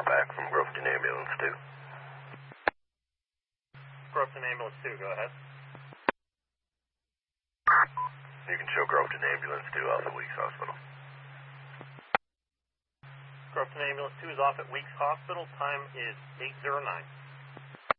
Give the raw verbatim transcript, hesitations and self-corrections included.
back from Groveton Ambulance two. Groveton Ambulance two, go ahead. You can show Groveton Ambulance two off at Weeks Hospital. Groveton Ambulance two is off at Weeks Hospital. Time is eight oh nine.